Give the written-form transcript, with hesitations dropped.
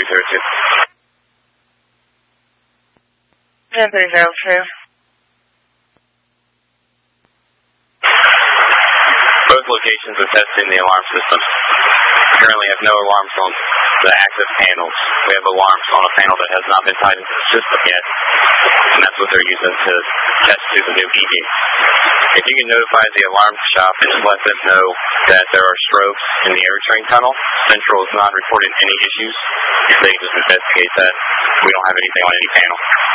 10-302. Both locations are testing the alarm system. Currently have no alarms on the active panels. We have alarms on a panel that has not been tied into the system yet, and that's what they're using to test to the new ED. If you can notify the alarm shop and just let them know that there are strokes in the air train tunnel, Central is not reporting any issues. They just investigate that. We don't have anything on any panel.